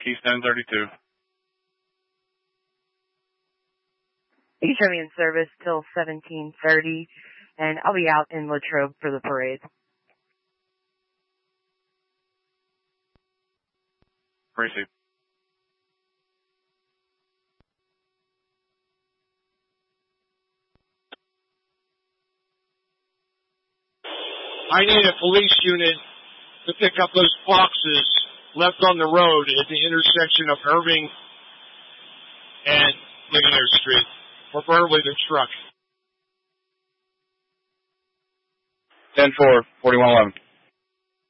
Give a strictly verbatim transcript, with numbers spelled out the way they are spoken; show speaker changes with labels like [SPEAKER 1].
[SPEAKER 1] Keystone thirty-two.
[SPEAKER 2] You show me in service till seventeen thirty, and I'll be out in Latrobe for the parade.
[SPEAKER 1] Receive.
[SPEAKER 3] I need a police unit to pick up those boxes left on the road at the intersection of Irving and Ligonier Street, preferably the truck.
[SPEAKER 1] ten four, forty-one eleven.